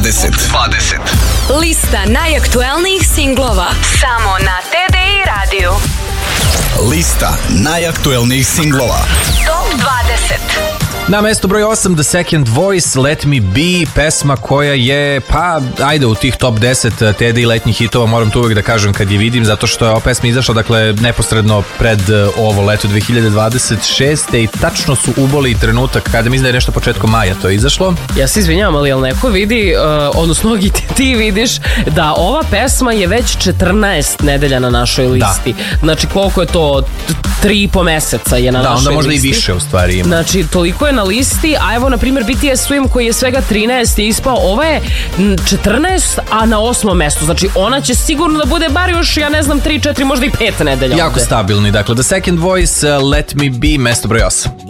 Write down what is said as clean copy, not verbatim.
Lista najaktuelnijih singlova samo na TDI radiju. Lista najaktuelnijih singlova Top 20. Na mesto broj 8 The Second Voice, Let Me Be, pesma koja je, pa, ajde u tih top 10 TDI letnjih hitova, moram to uvek da kažem kad je vidim, zato što je ova pesma izašla, dakle, neposredno pred ovo leto 2026. i tačno su uboli trenutak kada mislim da je nešto početkom maja to izašlo. Ja se izvinjavam, ali jel neko vidi, odnosno ti vidiš da ova pesma je već 14 nedelja na našoj listi. Da. Znači, koliko je to? 3,5 meseca je na našoj listi. Da, onda možda i više u stvari ima. Znači, toliko je na listi, a evo, na primjer, BTS Swim koji je svega 13 je ispao, ova je 14, a na 8. mestu. Znači, ona će sigurno da bude bar još, ja ne znam, 3, 4, možda i 5 nedelja. Jako ovde. Stabilni, dakle, The Second Voice, Let Me Be, mesto broj 8.